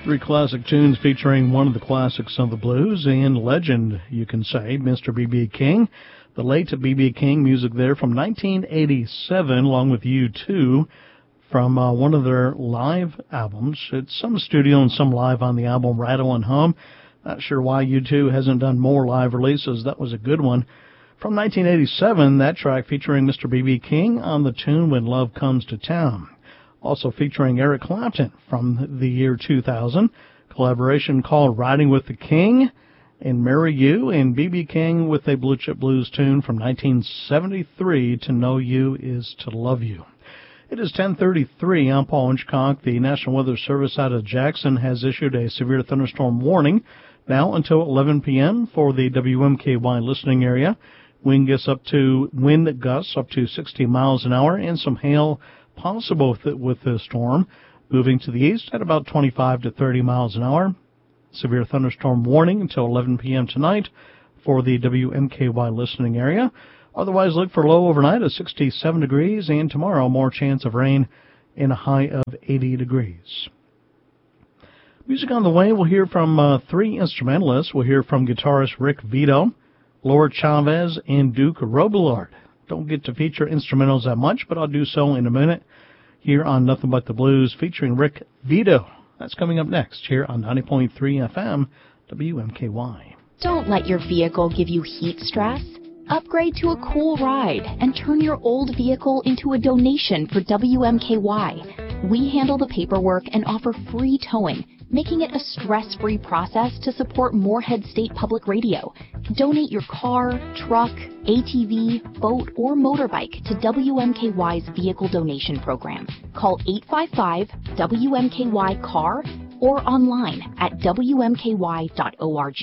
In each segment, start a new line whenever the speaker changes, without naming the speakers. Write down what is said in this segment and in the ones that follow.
Three classic tunes featuring one of the classics of the blues and legend, you can say, Mr. B.B. King. The late B.B. King music there from 1987, along with U2 from one of their live albums. It's some studio and some live on the album Rattle and Hum. Not sure why U2 hasn't done more live releases. That was a good one. From 1987, that track featuring Mr. B.B. King on the tune When Love Comes to Town. Also featuring Eric Clapton from the year 2000. Collaboration called Riding with the King and Marry You, and B.B. King with a Blue Chip Blues tune from 1973, To Know You Is to Love You. It is 10:33. I'm Paul Inchcock. The National Weather Service out of Jackson has issued a severe thunderstorm warning now until 11 p.m. for the WMKY listening area. Wind gusts up to 60 miles an hour and some hail possible with the storm. Moving to the east at about 25 to 30 miles an hour. Severe thunderstorm warning until 11 p.m. tonight for the WMKY listening area. Otherwise, look for low overnight of 67 degrees, and tomorrow more chance of rain and a high of 80 degrees. Music on the way, we'll hear from three instrumentalists. We'll hear from guitarist Rick Vito, Laura Chavez, and Duke Robillard. Don't get to feature instrumentals that much, but I'll do so in a minute here on Nothing But the Blues featuring Rick Vito. That's coming up next here on 90.3 FM WMKY.
Don't let your vehicle give you heat stress. Upgrade to a cool ride and turn your old vehicle into a donation for WMKY. We handle the paperwork and offer free towing, making it a stress-free process to support Moorhead State Public Radio. Donate your car, truck, ATV, boat, or motorbike to WMKY's Vehicle Donation Program. Call 855-WMKY-CAR or online at WMKY.org.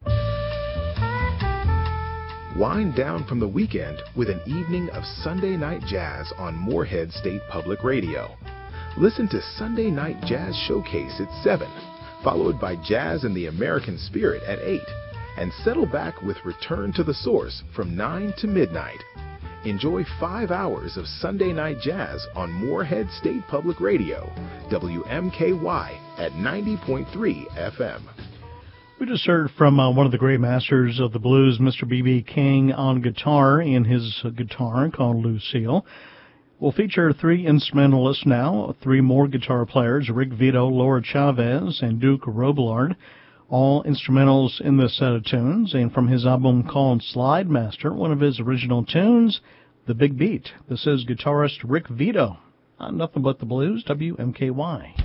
Wind down from the weekend with an evening of Sunday Night Jazz on Moorhead State Public Radio. Listen to Sunday Night Jazz Showcase at 7, followed by Jazz and the American Spirit at 8, and settle back with Return to the Source from 9 to midnight. Enjoy 5 hours of Sunday Night Jazz on Moorhead State Public Radio, WMKY at 90.3 FM.
We just heard from one of the great masters of the blues, Mr. B.B. King, on guitar in his guitar called Lucille. We'll feature three instrumentalists now, three more guitar players, Rick Vito, Laura Chavez, and Duke Robillard, all instrumentals in this set of tunes. And from his album called Slide Master, one of his original tunes, The Big Beat. This is guitarist Rick Vito on Nothing But the Blues, WMKY.